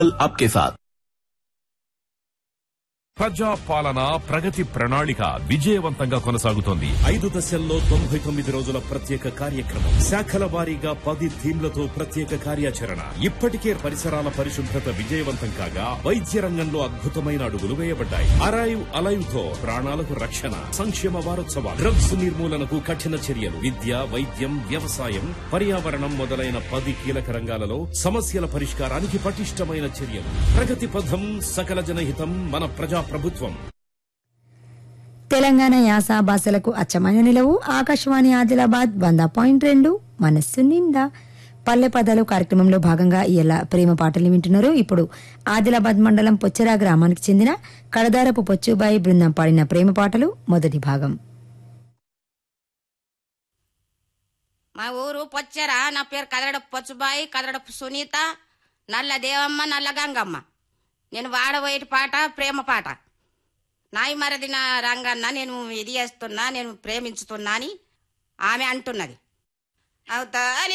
आपके साथ। ప్రజా పాలన ప్రగతి ప్రణాళిక విజయవంతంగా కొనసాగుతోంది. 5 దశల్లో 99 రోజుల ప్రత్యేక కార్యక్రమం, శాఖల వారీగా 10 థీమ్లతో ప్రత్యేక కార్యాచరణ. ఇప్పటికే పరిసరాల పరిశుభ్రత విజయవంతం కాగా వైద్య రంగంలో అద్భుతమైన అడుగులు వేయబడ్డాయి. అరైవ్ అలైవ్ తో ప్రాణాలకు రక్షణ. సంక్షేమ వారోత్సవాలు, డ్రగ్స్ నిర్మూలనకు కఠిన చర్యలు, విద్య, వైద్యం, వ్యవసాయం, పర్యావరణం మొదలైన 10 కీలక రంగాలలో సమస్యల పరిష్కారానికి పటిష్టమైన చర్యలు. ప్రగతి పథం, సకల జనహితం, మన ప్రజా ప్రభుత్వం. తెలంగాణ యాస భాషలకు అచ్చమైన నిలవు ఆకాశవాణి ఆదిలాబాద్ 100.2 మనస్సు నిండా పల్లె పదాలు కార్యక్రమంలో భాగంగా ఇలా ప్రేమ పాటలు వింటున్నారు. ఇప్పుడు ఆదిలాబాద్ మండలం పొచ్చెర గ్రామానికి చెందిన కడదారపు పొచ్చుబాయి బృందం పాడిన ప్రేమ పాటలు మొదటి భాగం. మా ఊరు పొచ్చెర. నా పేరు కదరడపు పొచ్చుబాయి, కదరడపు సునీత, నల్ల దేవమ్మ, నల్ల గంగమ్మ. నేను వాడబోయేటి పాట ప్రేమ పాట. నాయి మరది నా రంగన్న, నేను ఇది చేస్తున్నా, నేను ప్రేమించుతున్నా అని ఆమె అంటున్నది. అవుతా